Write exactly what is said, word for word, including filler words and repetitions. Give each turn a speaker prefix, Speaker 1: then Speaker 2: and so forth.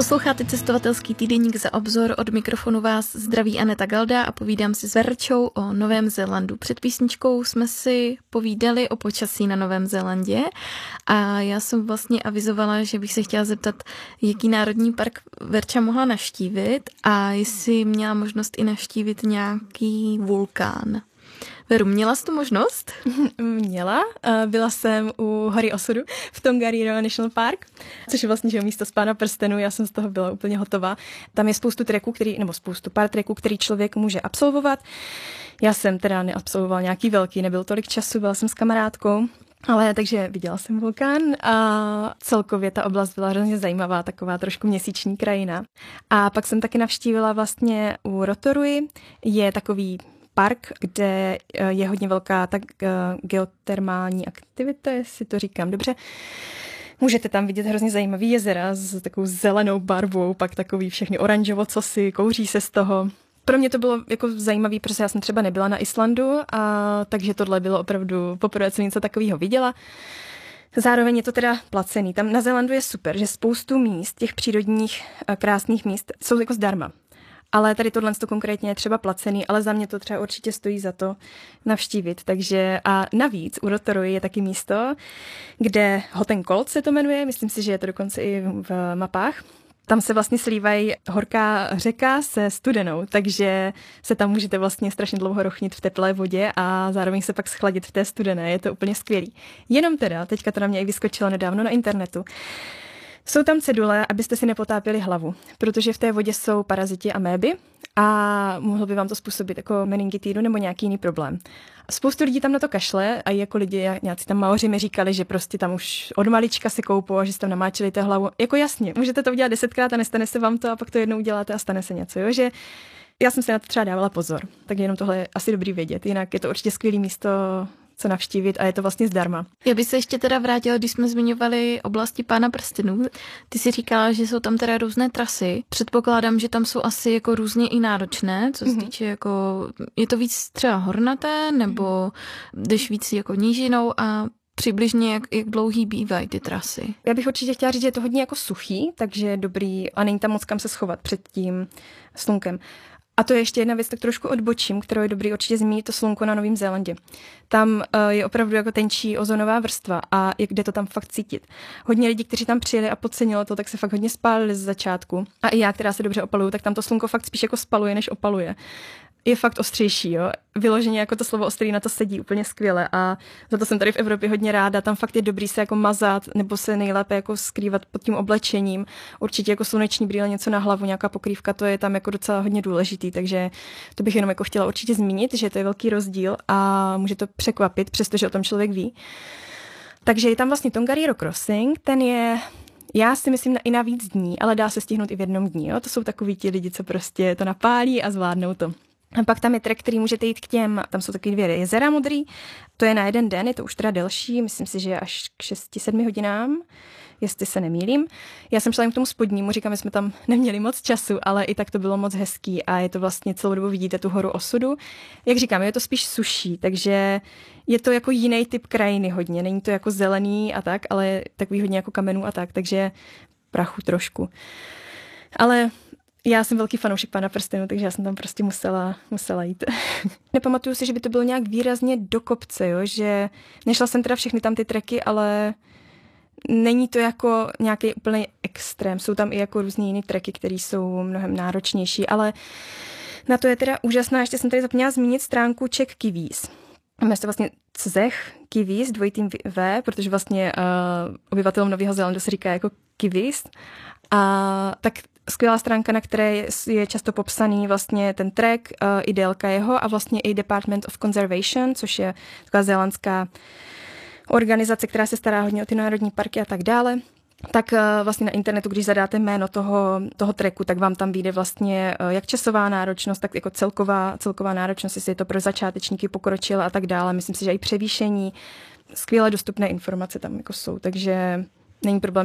Speaker 1: Posloucháte cestovatelský týdeník Za obzor, od mikrofonu vás zdraví Aneta Galda a povídám si s Verčou o Novém Zélandu. Před písničkou jsme si povídali o počasí na Novém Zélandě a já jsem vlastně avizovala, že bych se chtěla zeptat, jaký národní park Verča mohla navštívit a jestli měla možnost i navštívit nějaký vulkán. Veru, měla jsi tu možnost?
Speaker 2: Měla. Byla jsem u hory osudu v Tongariro National Park, což je vlastně že místo z Pána prstenů. Já jsem z toho byla úplně hotová. Tam je spoustu treků, který, nebo spoustu pár treků, který člověk může absolvovat. Já jsem teda neabsolvovala nějaký velký, nebyl tolik času, byla jsem s kamarádkou. Ale takže viděla jsem vulkán a celkově ta oblast byla hrozně zajímavá, taková trošku měsíční krajina. A pak jsem taky navštívila vlastně u Rotorui, je takový park, kde je hodně velká tak geotermální aktivita, jestli to říkám dobře. Můžete tam vidět hrozně zajímavý jezera s takovou zelenou barvou, pak takový všechny oranžovo cosi, kouří se z toho. Pro mě to bylo jako zajímavé, protože já jsem třeba nebyla na Islandu, a takže tohle bylo opravdu poprvé, co něco takového viděla. Zároveň je to teda placený. Tam na Zélandu je super, že spoustu míst, těch přírodních krásných míst, jsou jako zdarma. Ale tady tohle to konkrétně je třeba placený, ale za mě to třeba určitě stojí za to navštívit. Takže a navíc u Rotorui je taky místo, kde Hot and Cold se to jmenuje, myslím si, že je to dokonce i v mapách. Tam se vlastně slívají horká řeka se studenou, takže se tam můžete vlastně strašně dlouho rochnit v teplé vodě a zároveň se pak schladit v té studené. Je to úplně skvělý. Jenom teda, teďka to na mě i vyskočilo nedávno na internetu, jsou tam cedule, abyste si nepotápěli hlavu, protože v té vodě jsou paraziti a méby a mohlo by vám to způsobit jako meningitídu nebo nějaký jiný problém. Spoustu lidí tam na to kašle a i jako lidi, nějací tam Maoři mi říkali, že prostě tam už od malička se koupou a že si tam namáčili té hlavu. Jako jasně, můžete to udělat desetkrát a nestane se vám to a pak to jednou uděláte a stane se něco, jo? Že já jsem si na to třeba dávala pozor, tak jenom tohle je asi dobrý vědět, jinak je to určitě skvělé místo, co navštívit a je to vlastně zdarma.
Speaker 1: Já bych se ještě teda vrátila, když jsme zmiňovali oblasti Pána prstenů. Ty si říkala, že jsou tam teda různé trasy. Předpokládám, že tam jsou asi jako různě i náročné, co se mm-hmm. týče jako, je to víc třeba hornaté, nebo jdeš víc jako nížinou a přibližně jak, jak dlouhý bývají ty trasy?
Speaker 2: Já bych určitě chtěla říct, že je to hodně jako suchý, takže je dobrý a není tam moc kam se schovat před tím slunkem. A to je ještě jedna věc, tak trošku odbočím, kterou je dobrý určitě zmínit, to slunko na Novém Zélandě. Tam uh, je opravdu jako tenčí ozonová vrstva a kde to tam fakt cítit. Hodně lidí, kteří tam přijeli a podcenilo to, tak se fakt hodně spálili z začátku. A i já, která se dobře opaluju, tak tam to slunko fakt spíš jako spaluje, než opaluje. Je fakt ostřejší, jo. Vyloženě jako to slovo ostrý na to sedí úplně skvěle a za to jsem tady v Evropě hodně ráda. Tam fakt je dobrý se jako mazat nebo se nejlépe jako skrývat pod tím oblečením. Určitě jako sluneční brýle, něco na hlavu, nějaká pokrývka, to je tam jako docela hodně důležitý, takže to bych jenom jako chtěla určitě zmínit, že to je velký rozdíl a může to překvapit, přestože o tom člověk ví. Takže je tam vlastně Tongariro Crossing, ten je já si myslím i na víc dní, ale dá se stihnout i v jednom dní, jo. To jsou takový ti lidi, co prostě to napálí a zvládnou to. A pak tam je trek, který můžete jít k těm, tam jsou taky dvě jezera modrý, to je na jeden den, je to už teda delší, myslím si, že je až k šesti sedmi hodinám, jestli se nemýlím. Já jsem šla jen k tomu spodnímu, říkám, že jsme tam neměli moc času, ale i tak to bylo moc hezký a je to vlastně celou dobu vidíte tu horu osudu. Jak říkám, je to spíš suší, takže je to jako jiný typ krajiny hodně, není to jako zelený a tak, ale takový hodně jako kamenů a tak, takže prachu trošku. Ale já jsem velký fanoušek Pána prstenů, takže já jsem tam prostě musela, musela jít. Nepamatuju si, že by to bylo nějak výrazně do kopce, jo? Že nešla jsem teda všechny tam ty treky, ale není to jako nějaký úplný extrém. Jsou tam i jako různý jiný treky, které jsou mnohem náročnější, ale na to je teda úžasná. Ještě jsem tady zapomněla zmínit stránku Check Kiwis. Jmenuje se vlastně Czech Kiwis, dvojitým V, protože vlastně uh, obyvatelům Nového Zélandu se říká jako Kiwis. A tak skvělá stránka, na které je často popsaný vlastně ten trek, uh, i délka jeho a vlastně i Department of Conservation, což je taková zélandská organizace, která se stará hodně o ty národní parky a tak dále. Tak uh, vlastně na internetu, když zadáte jméno toho, toho treku, tak vám tam vyjde vlastně uh, jak časová náročnost, tak jako celková, celková náročnost, jestli je to pro začátečníky, pokročilé a tak dále. Myslím si, že i převýšení, skvěle dostupné informace tam jako jsou, takže není problém